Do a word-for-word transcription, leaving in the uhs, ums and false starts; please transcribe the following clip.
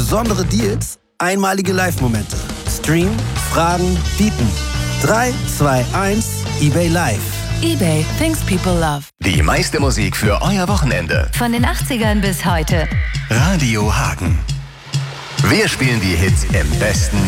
Besondere Deals, einmalige Live-Momente. Stream, Fragen, bieten. drei, zwei, eins, eBay Live. eBay, things people love. Die meiste Musik für euer Wochenende. Von den achtzigern bis heute. Radio Hagen. Wir spielen die Hits im besten